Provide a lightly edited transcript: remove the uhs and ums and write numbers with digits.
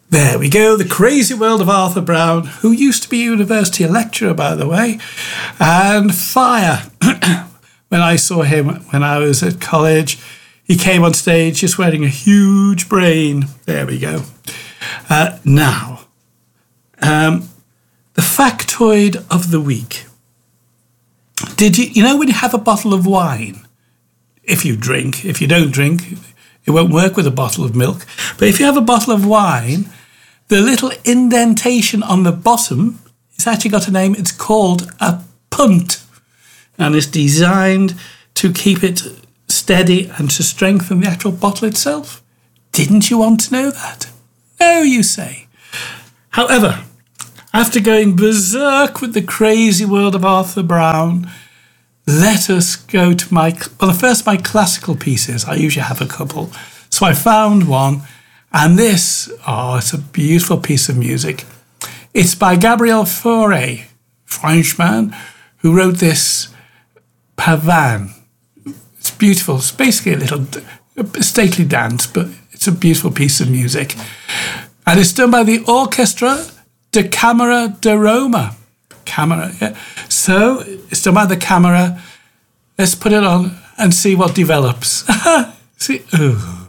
There we go, The Crazy World of Arthur Brown, who used to be a university lecturer, by the way, and Fire. When I saw him when I was at college, he came on stage just wearing a huge brain. There we go. Now, the factoid of the week. Did you know when you have a bottle of wine, if you don't drink, it won't work with a bottle of milk. But if you have a bottle of wine, the little indentation on the bottom, it's actually got a name. It's called a punt. And it's designed to keep it steady and to strengthen the actual bottle itself. Didn't you want to know that? No, you say. However, after going berserk with The Crazy World of Arthur Brown, let us go to my classical pieces. I usually have a couple. So I found one, and this, it's a beautiful piece of music. It's by Gabriel Fauré, Frenchman, who wrote this Pavane. It's beautiful. It's basically a little stately dance, but it's a beautiful piece of music. And it's done by the Orchestra de Camera de Roma. Camera, yeah. So it's done by the Camera. Let's put it on and see what develops. See, ooh.